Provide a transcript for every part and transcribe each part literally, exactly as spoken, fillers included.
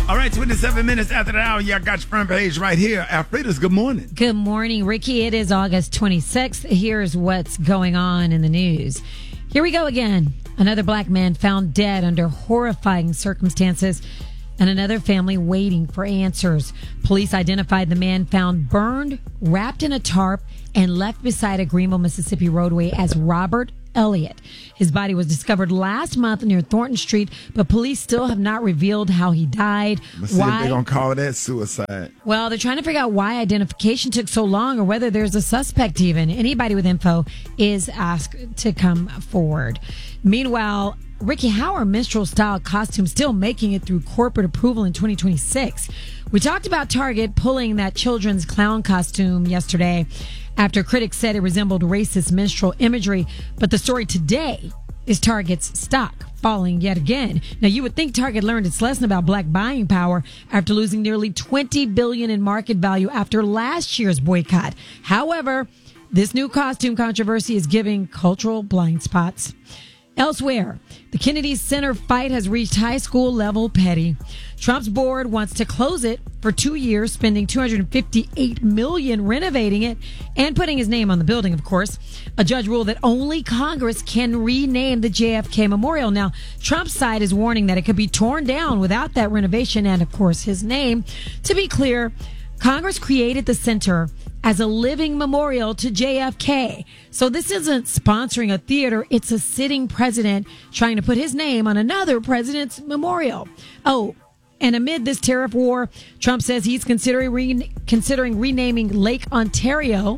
All right, twenty-seven minutes after the hour, y'all got your front page right here. Alfreda's, good morning. Good morning, Ricky. It is August twenty-sixth. Here's what's going on in the news. Here we go again. Another black man found dead under horrifying circumstances, and another family waiting for answers. Police identified the man found burned, wrapped in a tarp, and left beside a Greenville, Mississippi roadway as Robert Elliott. His body was discovered last month near Thornton Street, but police still have not revealed how he died. Let's see why if they're going to call that suicide. Well, they're trying to figure out why identification took so long or whether there's a suspect even. Anybody with info is asked to come forward. Meanwhile, Ricky, how are minstrel-style costumes still making it through corporate approval in twenty twenty-six? We talked about Target pulling that children's clown costume yesterday after critics said it resembled racist minstrel imagery. But the story today is Target's stock falling yet again. Now, you would think Target learned its lesson about black buying power after losing nearly twenty billion dollars in market value after last year's boycott. However, this new costume controversy is giving cultural blind spots. Elsewhere, the Kennedy Center fight has reached high school level petty. Trump's board wants to close it for two years, spending two hundred fifty-eight million dollars renovating it and putting his name on the building, of course. A judge ruled that only Congress can rename the J F K Memorial. Now, Trump's side is warning that it could be torn down without that renovation and, of course, his name. To be clear, Congress created the center as a living memorial to J F K. So this isn't sponsoring a theater. It's a sitting president trying to put his name on another president's memorial. Oh, and amid this tariff war, Trump says he's considering re- considering renaming Lake Ontario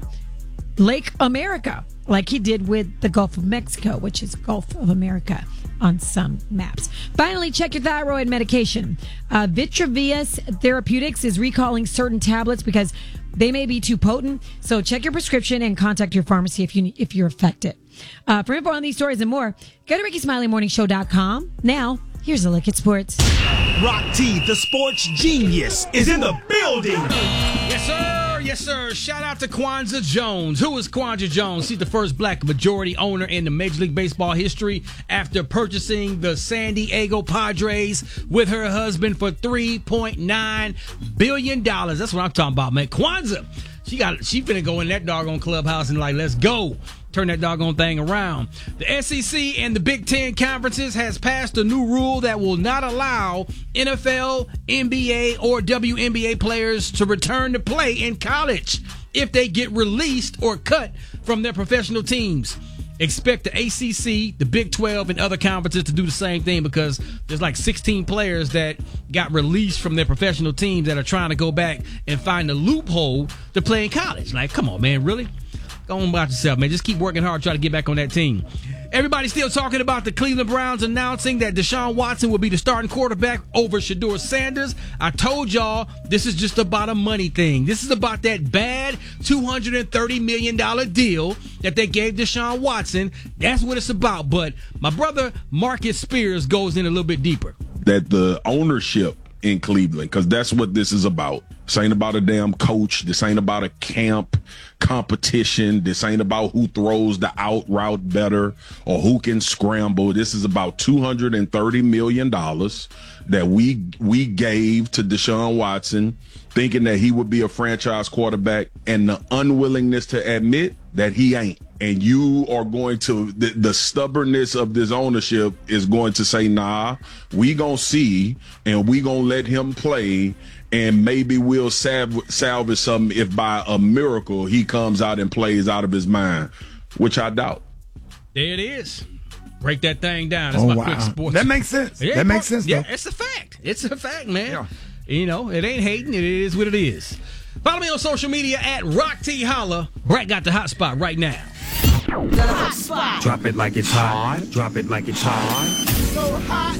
Lake America, like he did with the Gulf of Mexico, which is Gulf of America on some maps. Finally, check your thyroid medication. Uh, Vitrevius Therapeutics is recalling certain tablets because they may be too potent. So check your prescription and contact your pharmacy if you if you're affected. Uh, for info on these stories and more, go to Ricky Smiley Morning Show dot com. Now, here's a look at sports. Rock T, the sports genius, is in the building. Yes, sir. Yes, sir. Shout out to Kwanzaa Jones. Who is Kwanzaa Jones? She's the first black majority owner in the Major League Baseball history after purchasing the San Diego Padres with her husband for three point nine billion dollars. That's what I'm talking about, man. Kwanzaa. She got. She finna go in that doggone clubhouse and like, let's go. Turn that doggone thing around. The S E C and the Big Ten conferences has passed a new rule that will not allow N F L, N B A, or W N B A players to return to play in college if they get released or cut from their professional teams. Expect the A C C, the Big twelve, and other conferences to do the same thing because there's like sixteen players that got released from their professional teams that are trying to go back and find a loophole to play in college. Like, come on, man, really? Go on about yourself, man. Just keep working hard, try to get back on that team. Everybody's still talking about the Cleveland Browns announcing that Deshaun Watson will be the starting quarterback over Shedeur Sanders. I told y'all this is just about a money thing. This is about that bad two hundred thirty million dollars deal that they gave Deshaun Watson. That's what it's about. But my brother Marcus Spears goes in a little bit deeper. That the ownership in Cleveland, because that's what this is about. This ain't about a damn coach. This ain't about a camp competition. This ain't about who throws the out route better or who can scramble. This is about two hundred thirty million dollars that we we gave to Deshaun Watson, thinking that he would be a franchise quarterback, and the unwillingness to admit that he ain't. And you are going to, the, the stubbornness of this ownership is going to say, nah, we gonna see, and we gonna let him play, and maybe we'll salv- salvage something if by a miracle he comes out and plays out of his mind, which I doubt. There it is. Break that thing down. That's oh, my wow. quick sports. That makes sense. Yeah, that makes sense, though. Yeah, it's a fact. It's a fact, man. Yeah. You know, it ain't hating. It is what it is. Follow me on social media at Rock T Holla. Brett got the hot spot right now. The hot spot. Drop it like it's hot. Drop it like it's hot. So hot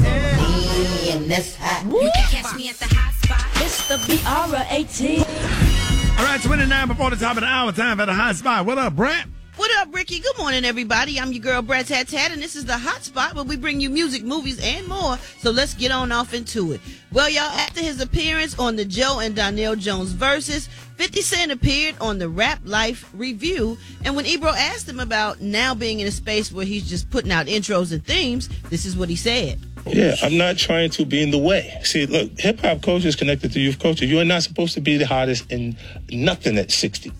and in this hot. you can catch me at the hot spot. It's the B R A T. All right, twenty-nine before the top of the hour. Time for the hot spot. What up, Brett? What up, Ricky? Good morning, everybody. I'm your girl, Brad Tat Tat, and this is the Hot Spot where we bring you music, movies, and more. So let's get on off into it. Well, y'all, after his appearance on the Joe and Donnell Jones Versus, fifty Cent appeared on the Rap Life Review, and when Ebro asked him about now being in a space where he's just putting out intros and themes, this is what he said. Yeah, I'm not trying to be in the way. See, look, hip-hop culture is connected to youth culture. You are not supposed to be the hottest in nothing at sixty.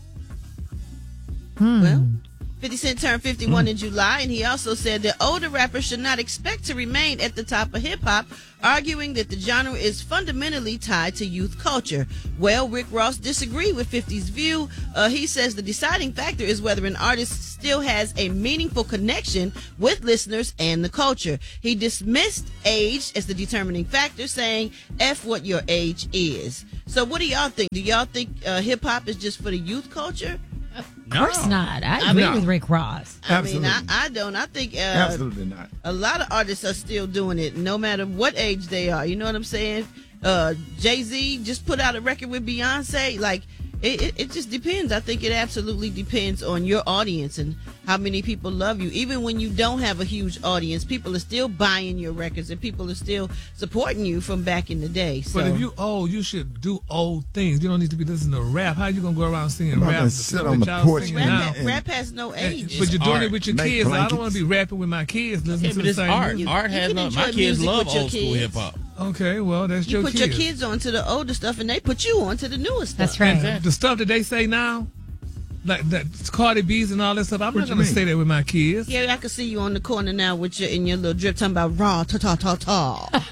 Hmm. Well, fifty Cent turned fifty-one in July, and he also said that older rappers should not expect to remain at the top of hip-hop, arguing that the genre is fundamentally tied to youth culture. Well, Rick Ross disagreed with fifty's view. Uh, he says the deciding factor is whether an artist still has a meaningful connection with listeners and the culture. He dismissed age as the determining factor, saying, F what your age is. So what do y'all think? Do y'all think uh, hip-hop is just for the youth culture? Of course not. I agree No. with Rick Ross. I Absolutely. mean, I, I don't. I think uh, Absolutely not. a lot of artists are still doing it, no matter what age they are. You know what I'm saying? Uh, Jay-Z just put out a record with Beyonce. Like, it, it, it just depends. I think it absolutely depends on your audience and how many people love you. Even when you don't have a huge audience, people are still buying your records and people are still supporting you from back in the day. So. But if you old, you should do old things. You don't need to be listening to rap. How you gonna go around singing I'm not rap? gonna the sit stuff on that the y'all porch singing and- now? rap, rap has no And- age. but you're doing art. it with your Make kids. I blankets. don't want to be rapping with my kids. Listening Yeah, to but the it's same art. music. Art has can no. enjoy My kids music love with your old school kids. hip hop. Okay, well that's You your put kids. your kids on to the older stuff and they put you on to the newer stuff. That's right. And the stuff that they say now, like that Cardi B's and all that stuff. I'm What not you gonna mean? say that with my kids. Yeah, I can see you on the corner now with your in your little drip talking about raw ta ta ta ta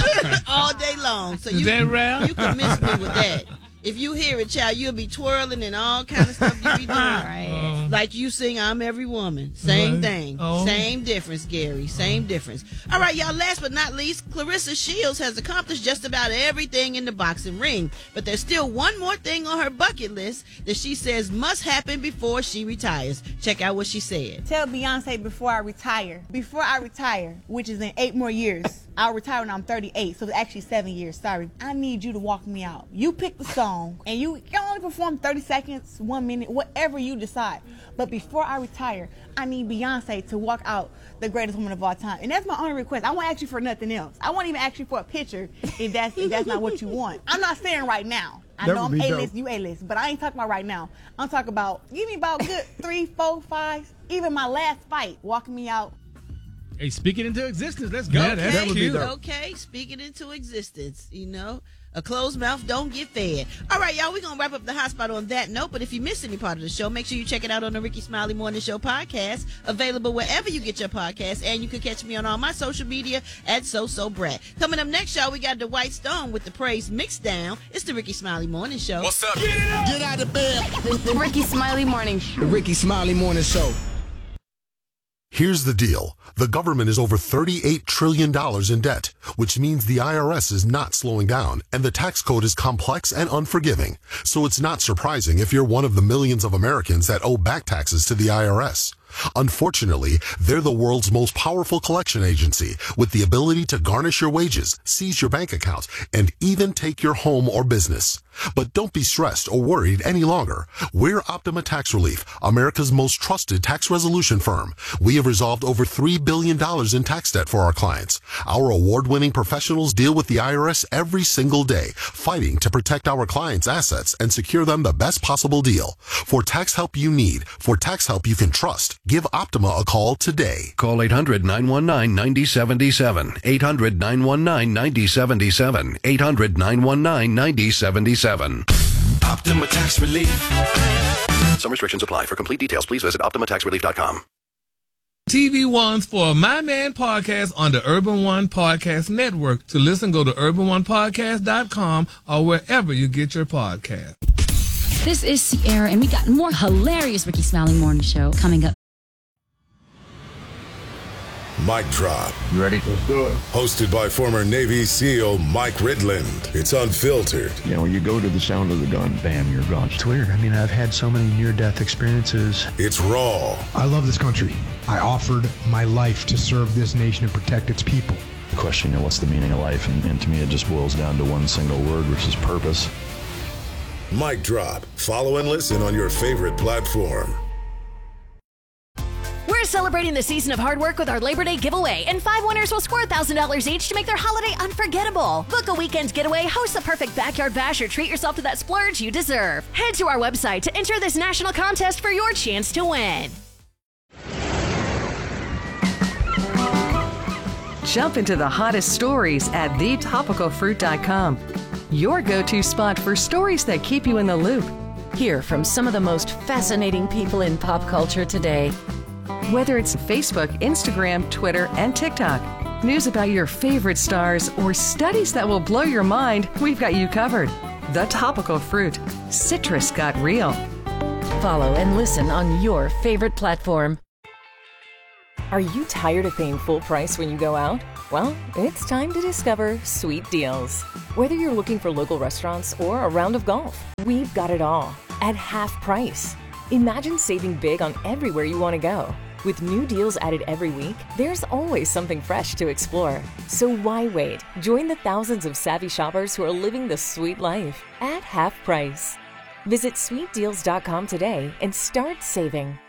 all day long. So Is you that rap? you can miss me with that. If you hear it, child, you'll be twirling and all kind of stuff you be doing. Right. Like you sing I'm Every Woman. Same Right. thing. Oh. Same difference, Gary. Same difference. All right, y'all, last but not least, Clarissa Shields has accomplished just about everything in the boxing ring. But there's still one more thing on her bucket list that she says must happen before she retires. Check out what she said. Tell Beyonce before I retire. Before I retire, which is in eight more years. I'll retire when I'm thirty-eight, so it's actually seven years. Sorry. I need you to walk me out. You pick the song, and you can only perform thirty seconds, one minute, whatever you decide. But before I retire, I need Beyonce to walk out the greatest woman of all time. And that's my only request. I won't ask you for nothing else. I won't even ask you for a picture if that's if that's not what you want. I'm not saying right now. I That know would I'm be A-list, dope. you A-list, but I ain't talking about right now. I'm talking about, give me about good three, four, five, even my last fight, walking me out. Hey, speak it into existence. Let's go. Yeah, that- that would be cute. dope. Okay, speak it into existence. You know, a closed mouth don't get fed. All right, y'all, we're going to wrap up the hot spot on that note. But if you missed any part of the show, make sure you check it out on the Ricky Smiley Morning Show podcast, available wherever you get your podcasts. And you can catch me on all my social media at So So Brat. Coming up next, y'all, we got the White Stone with the Praise Mixed Down. It's the Ricky Smiley Morning Show. What's up? Get out of bed. The Ricky Smiley Morning Show. The Ricky Smiley Morning Show. Here's the deal. The government is over thirty-eight trillion dollars in debt, which means the I R S is not slowing down, and the tax code is complex and unforgiving. So it's not surprising if you're one of the millions of Americans that owe back taxes to the I R S. Unfortunately, they're the world's most powerful collection agency with the ability to garnish your wages, seize your bank accounts, and even take your home or business. But don't be stressed or worried any longer. We're Optima Tax Relief, America's most trusted tax resolution firm. We have resolved over three billion dollars in tax debt for our clients. Our award-winning professionals deal with the I R S every single day, fighting to protect our clients' assets and secure them the best possible deal. For tax help you need, for tax help you can trust, give Optima a call today. Call eight hundred, nine one nine, nine zero seven seven. eight hundred, nine one nine, nine zero seven seven. eight hundred, nine one nine, nine zero seven seven. Optima Tax Relief. Some restrictions apply. For complete details, please visit optima tax relief dot com. T V ones for My Man Podcast on the Urban One Podcast Network. To listen, go to urban one podcast dot com or wherever you get your podcast. This is Sierra, and we got more hilarious Ricky Smiley Morning Show coming up. Mic Drop. You ready? Let's do it. Hosted by former Navy SEAL Mike Ridland. It's unfiltered. You know, when you go to the sound of the gun, bam, you're gone. It's weird. I mean, I've had so many near-death experiences. It's raw. I love this country. I offered my life to serve this nation and protect its people. The question, you know, what's the meaning of life? And, and to me, it just boils down to one single word, which is purpose. Mic Drop. Follow and listen on your favorite platform. celebrating the season of hard work with our Labor Day giveaway, and five winners will score one thousand dollars each to make their holiday unforgettable. Book a weekend getaway, host the perfect backyard bash, or treat yourself to that splurge you deserve. Head to our website to enter this national contest for your chance to win. Jump into the hottest stories at the topical fruit dot com. Your go-to spot for stories that keep you in the loop. Hear from some of the most fascinating people in pop culture today. Whether it's Facebook, Instagram, Twitter, and TikTok, news about your favorite stars, or studies that will blow your mind, we've got you covered. The Topical Fruit. Citrus got real. Follow and listen on your favorite platform. Are you tired of paying full price when you go out? Well, it's time to discover Sweet Deals. Whether you're looking for local restaurants or a round of golf, we've got it all at half price. Imagine saving big on everywhere you want to go. With new deals added every week, there's always something fresh to explore. So why wait? Join the thousands of savvy shoppers who are living the sweet life at half price. Visit sweet deals dot com today and start saving.